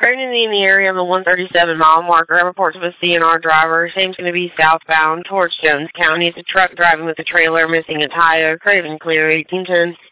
Currently in the area of the 137-mile marker, I report to a CNR driver. Seems going to be southbound towards Jones County. It's a truck driving with a trailer missing a tire. Craven Clear, 1810.